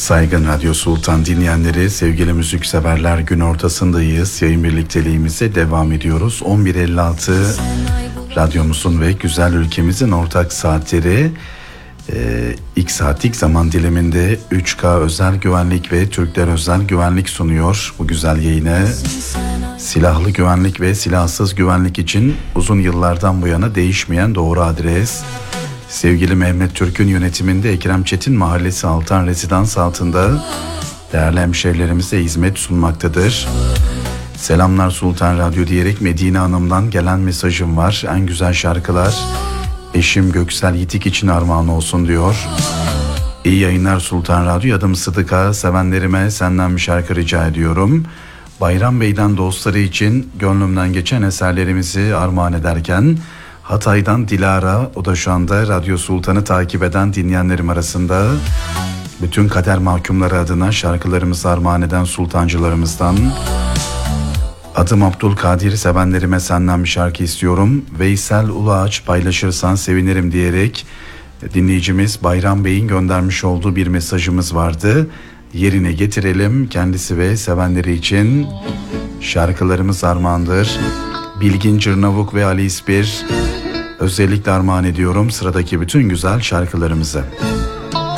Saygın Radyo Sultan dinleyenleri, sevgili müzikseverler, gün ortasındayız. Yayın birlikteliğimize devam ediyoruz. 11.56 radyomuzun ve güzel ülkemizin ortak saatleri. İlk saatlik zaman diliminde 3K özel güvenlik ve Türkler özel güvenlik sunuyor bu güzel yayını. Silahlı güvenlik ve silahsız güvenlik için uzun yıllardan bu yana değişmeyen doğru adres. Sevgili Mehmet Türk'ün yönetiminde Ekrem Çetin Mahallesi Altan Rezidans altında değerli hemşehrilerimize hizmet sunmaktadır. Selamlar Sultan Radyo diyerek Medine Hanım'dan gelen mesajım var. En güzel şarkılar eşim Göksel Yitik için armağan olsun diyor. İyi yayınlar Sultan Radyo, adım Sıdıka, sevenlerime senden bir şarkı rica ediyorum. Bayram Bey'den dostları için gönlümden geçen eserlerimizi armağan ederken Hatay'dan Dilara, o da şu anda Radyo Sultan'ı takip eden dinleyenlerim arasında. Bütün kader mahkumları adına şarkılarımızı armağan eden sultancılarımızdan. Adım Abdülkadir, sevenlerime senden bir şarkı istiyorum. Veysel Uluağaç, paylaşırsan sevinirim diyerek dinleyicimiz Bayram Bey'in göndermiş olduğu bir mesajımız vardı. Yerine getirelim, kendisi ve sevenleri için şarkılarımız armağandır. Bilgin Cırnavuk ve Ali İspir özellikle armağan ediyorum sıradaki bütün güzel şarkılarımızı.